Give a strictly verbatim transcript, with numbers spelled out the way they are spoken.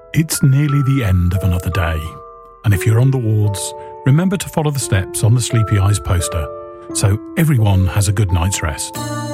It's nearly the end of another day, and if you're on the wards, remember to follow the steps on the Sleepy Eyes poster so everyone has a good night's rest.